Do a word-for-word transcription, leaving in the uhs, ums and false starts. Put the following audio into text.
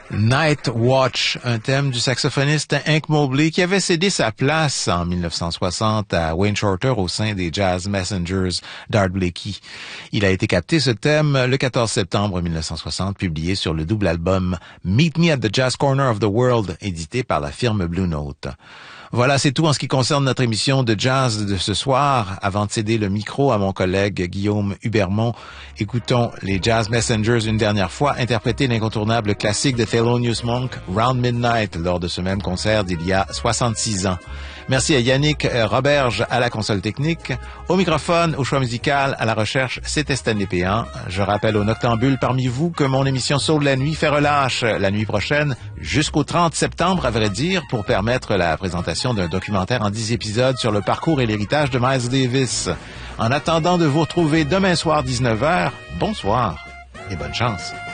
Night Watch, un thème du saxophoniste Hank Mobley qui avait cédé sa place en mille neuf cent soixante à Wayne Shorter au sein des Jazz Messengers d'Art Blakey. Il a été capté ce thème le quatorze septembre mille neuf cent soixante, publié sur le double album Meet Me at the Jazz Corner of the World, édité par la firme Blue Note. Voilà, c'est tout en ce qui concerne notre émission de jazz de ce soir. Avant de céder le micro à mon collègue Guillaume Hubermont, écoutons les Jazz Messengers une dernière fois interpréter l'incontournable classique de Thelonious Monk, Round Midnight, lors de ce même concert d'il y a soixante-six ans. Merci à Yannick Roberge à la console technique. Au microphone, au choix musical, à la recherche, c'était Stanley Péan. Je rappelle aux noctambules parmi vous que mon émission Soul de la nuit fait relâche la nuit prochaine jusqu'au trente septembre, à vrai dire, pour permettre la présentation d'un documentaire en dix épisodes sur le parcours et l'héritage de Miles Davis. En attendant de vous retrouver demain soir dix-neuf heures, bonsoir et bonne chance.